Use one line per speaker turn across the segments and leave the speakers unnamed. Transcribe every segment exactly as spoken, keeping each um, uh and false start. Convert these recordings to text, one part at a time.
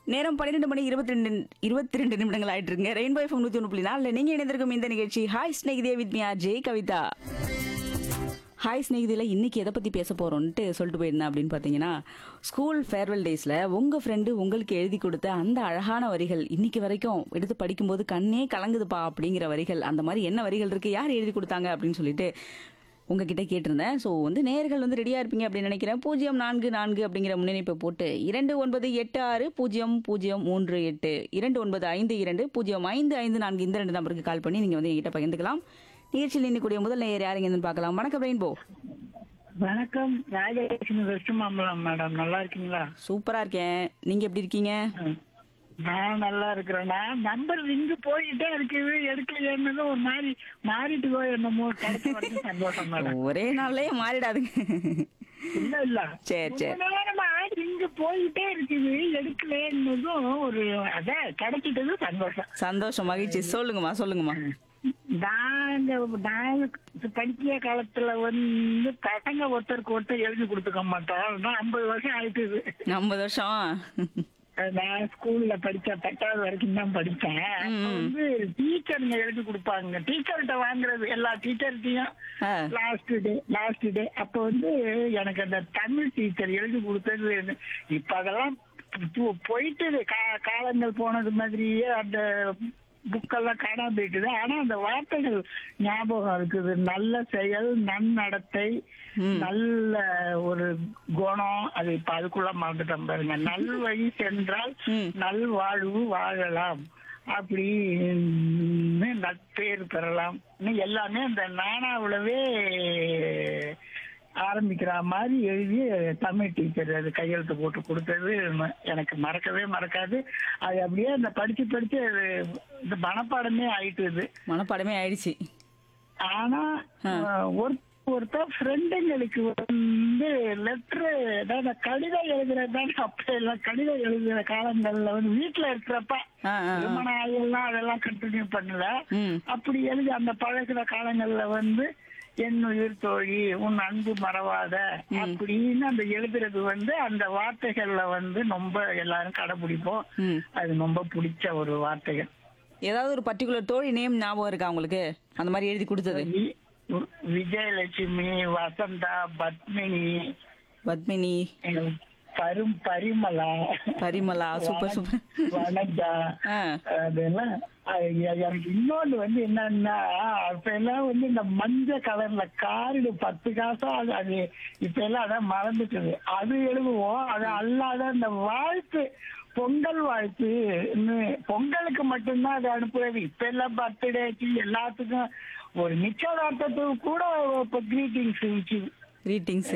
நேரம் பன்னிரண்டு மணி இருபத்தி ரெண்டு இருபத்தி ரெண்டு நிமிடங்கள் ஆயிட்டு இருக்குங்க. ரெயின்போ எஃப்எம் நூத்தி ஒன்று புள்ளி நாலுல நீங்க இணைந்திருக்கும் இந்த நிகழ்ச்சி hi ஸ்நேகிதே with me R J Kavitha. Hi ஸ்நேகிதில இன்னைக்கு எதை பத்தி பேச போறோம்ட்டு சொல்லிட்டு போயிருந்தேன் அப்படின்னு பாத்தீங்கன்னா, ஸ்கூல் ஃபேர்வெல் டேஸ்ல உங்க ஃப்ரெண்டு உங்களுக்கு எழுதி கொடுத்த அந்த அழகான வரிகள் இன்னைக்கு வரைக்கும் எடுத்து படிக்கும்போது கண்ணே கலங்குதுப்பா அப்படிங்கிற வரிகள், அந்த மாதிரி என்ன வரிகள் இருக்கு, யார் எழுதி கொடுத்தாங்க அப்படின்னு சொல்லிட்டு உங்ககிட்ட கேட்டிருந்தேன். ஸோ வந்து நேயர்கள் வந்து ரெடியா இருப்பீங்க அப்படின்னு நினைக்கிறேன். பூஜ்ஜியம் நான்கு நான்கு அப்படிங்கிற முன்னணிப்பை போட்டு இரண்டு ஒன்பது எட்டு ஆறு பூஜ்ஜியம் பூஜ்ஜியம் மூன்று எட்டு இரண்டு ஒன்பது ஐந்து இரண்டு பூஜ்ஜியம் ஐந்து ஐந்து நான்கு இந்த ரெண்டு நம்பருக்கு கால் பண்ணி நீங்க வந்து என்கிட்ட பகிர்ந்துக்கலாம். நிகழ்ச்சியில் இன்னக்கூடிய முதல் நேயர் யாருங்கன்னு பார்க்கலாம். வணக்கம் ரெயின்போ.
வணக்கம், ராஜலட்சுமி வெஸ்ட் மாம்பலம் மேடம். நல்லா இருக்கீங்களா?
சூப்பரா இருக்கேன், நீங்க எப்படி இருக்கீங்க?
நான் நல்லா இருக்கிறேன். நான் நம்பர் இங்கு போயிட்டே இருக்குது, எடுக்கலையேன்னு ஒரு மாதிரி மாறிட்டு போய் என்னமோ கிடைச்ச வரைக்கும் சந்தோஷம் மேடம்.
ஒரே நாள்லயே மாறிடாதுங்க.
இல்ல இல்ல
சரி சரி.
ரொம்ப நேரமா இங்கு போயிட்டே இருக்குது, எடுக்கலன்னதும் ஒரு அதான் கிடைச்சிட்டது சந்தோஷம்.
சந்தோஷம், மகிழ்ச்சி. சொல்லுங்கம்மா சொல்லுங்கம்மா.
நாங்க நாங்க படிக்கிற காலத்துல வந்து பசங்க ஒருத்தருக்கு ஒருத்தர் எழுதி கொடுத்துக்க மாட்டோம். ஐம்பது வருஷம் ஆயிட்டுது.
ஐம்பது வருஷம்.
நான் ஸ்கூல்ல படிச்ச பத்தாவது வரைக்கும் தான் படிச்சேன். அப்ப வந்து டீச்சருங்க எழுதி கொடுப்பாங்க. டீச்சர்கிட்ட வாங்குறது எல்லா டீச்சர்கிட்டையும் லாஸ்ட் டே லாஸ்ட் டே அப்ப வந்து எனக்கு அந்த தமிழ் டீச்சர் எழுதி கொடுத்தது. இப்ப அதெல்லாம் போயிட்டு கா- காலங்கள் போனது மாதிரியே அந்த புக்கெல்லாம் காணாம போயிட்டுது. ஆனா அந்த வார்த்தைகள் ஞாபகம் இருக்குது. நல்ல செயல், நன்னடத்தை, நல்ல ஒரு குணம். அது இப்ப அதுக்குள்ள மறந்துட்டோம் பாருங்க. நல் வழி சென்றால் நல்வாழ்வு வாழலாம், அப்படின்னு நட்பேர் பெறலாம், எல்லாமே அந்த நானாவுலவே ஆரம்பிக்கிற மாதிரி எழுதி தமிழ் டீச்சர் அது கையெழுத்து போட்டு கொடுத்தது எனக்கு மறக்கவே மறக்காது. அது அப்படியே அந்த படிச்சு படிச்சு அது இந்த மனப்பாடமே ஆயிட்டுது.
மனப்பாடமே ஆயிடுச்சு.
ஆனா ஒரு ஒருத்தர் ஃப்ரெண்டுங்களுக்கு வந்து லெட்டரு, அதாவது கடிதம் எழுதுறதுதான் அப்ப எல்லாம் கடிதம் எழுதுற காலங்கள்ல வந்து வீட்டுல இருக்கிறப்ப திருமண ஆகலாம் அதெல்லாம் கண்டினியூ பண்ணல. அப்படி எழுதி அந்த பழகிற காலங்கள்ல வந்து என் உயிர் தோழி உன் அன்பு மறவாத அப்படின்னு அந்த எழுதுறது வந்து அந்த வார்த்தைகள்ல வந்து ரொம்ப எல்லாரும் கடைபிடிப்போம். அது ரொம்ப பிடிச்ச ஒரு வார்த்தைகள்.
ஏதாவது ஒரு பர்டிகுலர் தோழி நேம் ஞாபகம் இருக்கா உங்களுக்கு, அந்த மாதிரி எழுதி கொடுத்தது?
Vijayalakshmi, Vasantha, Padmini,
Padmini,
பரும் Parimala,
Parimala, super super,
Vanaja. அதெல்லாம் எனக்கு இன்னொன்று வந்து என்னன்னா, அப்ப எல்லாம் வந்து இந்த மஞ்சள் கலர்ல கார்டு பத்து காசா அது அது இப்ப எல்லாம் அதான் மறந்துட்டுது. அது எழுதுவோம். அது அல்லாத இந்த வாழ்த்து, பொங்கல் வாழ்த்து, பொங்கலுக்கு மட்டும்தான் அது அனுப்புறது. இப்ப எல்லாம் பர்த்டேக்கு எல்லாத்துக்கும் ஒரு நிச்சயதார்த்தத்துக்கு கூட இப்ப கிரீட்டிங்ஸ் விற்குது.
கிரீட்டிங்ஸ்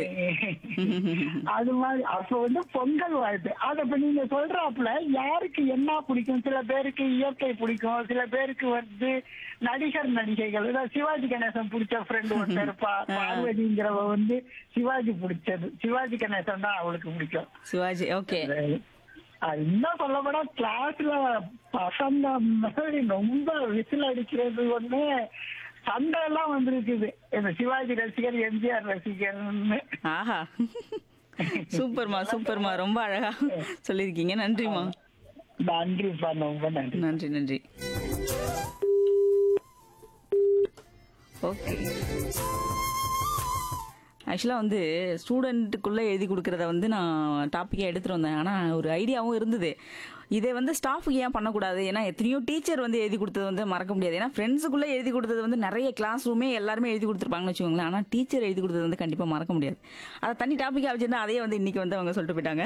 அது மாதிரி அப்ப வந்து பொங்கல் வாழ்த்து. அத இப்ப நீங்க சொல்றாப்புல யாருக்கு என்ன பிடிக்கும்? சில பேருக்கு இயற்கை பிடிக்கும், சில பேருக்கு வந்து நடிகர் நடிகைகள். ஏதாவது சிவாஜி கணேசன் பிடிச்ச ஃப்ரெண்டு ஒருத்தர் இருப்பா, பார்வதிங்கிறவ வந்து சிவாஜி பிடிச்சது. சிவாஜி கணேசன் தான் அவளுக்கு பிடிக்கும்.
சிவாஜி. ஓகே.
அது இன்னும் சொல்லப்போனா கிளாஸ்ல பசங்க மாதிரி ரொம்ப விசில் அடிக்கிறது ஒண்ணு, சண்டை எல்லாம் வந்திருக்குது. இந்த சிவாஜி ரசிகர், எம்ஜிஆர் ரசிகர்னு.
ஆஹா, சூப்பர்மா சூப்பர்மா, ரொம்ப அழகா சொல்லிருக்கீங்க. நன்றிமா.
நன்றிப்பா, ரொம்ப நன்றி.
நன்றி நன்றி. ஓகே, ஆக்சுவலாக வந்து ஸ்டூடெண்ட்டுக்குள்ளே எழுதி கொடுக்குறத வந்து நான் டாப்பிக்காக எடுத்துகிட்டு வந்தேன். ஆனால் ஒரு ஐடியாவும் இருந்தது, இதை வந்து ஸ்டாஃபுக்கு ஏன் பண்ணக்கூடாது? ஏன்னா எத்தனையோ டீச்சர் வந்து எழுதி கொடுத்தது வந்து மறக்க முடியாது. ஏன்னா ஃப்ரெண்ட்ஸுக்குள்ளே எழுதி கொடுத்தது வந்து நிறைய கிளாஸ் ரூமே எல்லாருமே எழுதி கொடுத்துருப்பாங்கன்னு வச்சுக்கோங்களேன். ஆனால் டீச்சர் எழுதி கொடுத்தது வந்து கண்டிப்பாக மறக்க முடியாது. அதை தனி டாப்பிக்காக வச்சுருந்தா அதையே வந்து இன்றைக்கி வந்து அவங்க சொல்லிட்டு போயிட்டாங்க.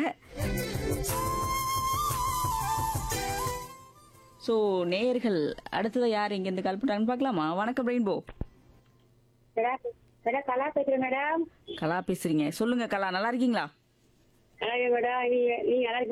ஸோ நேயர்கள் அடுத்ததை யார் இங்கேருந்து கால் பண்ணுறாங்கன்னு பார்க்கலாமா? வணக்கம் ரெயின்போ.
கலா பேசுறேன் மேடம்.
கலா பேசுறீங்க, சொல்லுங்க கலா, நல்லா இருக்கீங்களா?
மேடம், நீங்க நல்லா